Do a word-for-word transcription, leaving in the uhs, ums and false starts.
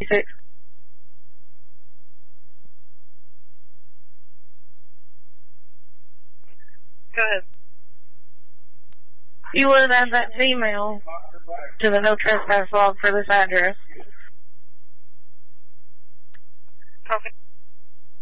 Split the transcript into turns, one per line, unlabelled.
six. Go ahead. You would have added that female to the no trespass log for this address. Okay.